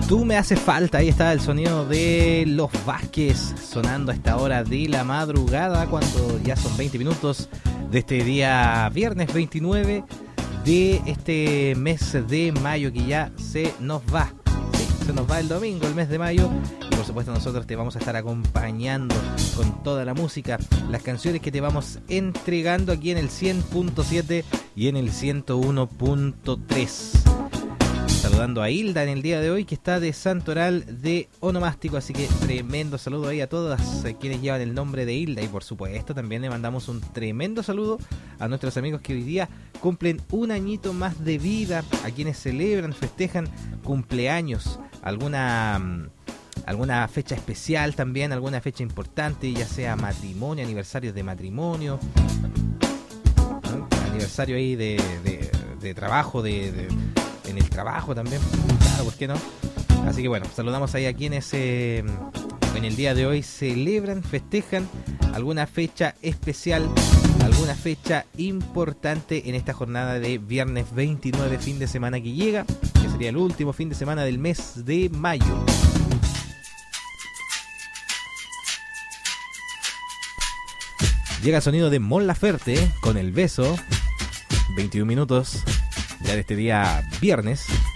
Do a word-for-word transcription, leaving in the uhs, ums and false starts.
Tú me haces falta, ahí está el sonido de Los Vázquez sonando a esta hora de la madrugada, cuando ya son veinte minutos de este día viernes veintinueve de este mes de mayo que ya se nos va. Sí, se nos va el domingo, el mes de mayo, y por supuesto nosotros te vamos a estar acompañando con toda la música, las canciones que te vamos entregando aquí en el cien punto siete y en el ciento uno punto tres. Saludando a Hilda en el día de hoy, que está de Santoral de Onomástico, así que tremendo saludo ahí a todas quienes llevan el nombre de Hilda, y por supuesto también le mandamos un tremendo saludo a nuestros amigos que hoy día cumplen un añito más de vida, a quienes celebran, festejan cumpleaños, alguna alguna fecha especial también, alguna fecha importante, ya sea matrimonio, aniversarios de matrimonio, ¿no? Aniversario ahí de, de, de trabajo, de, de en el trabajo también, claro, ¿por qué no? Así que bueno, saludamos ahí a quienes eh, en el día de hoy celebran, festejan alguna fecha especial, alguna fecha importante en esta jornada de viernes veintinueve, fin de semana que llega, que sería el último fin de semana del mes de mayo. Llega el sonido de Mon Laferte con El Beso, veintiún minutos ya de este día viernes.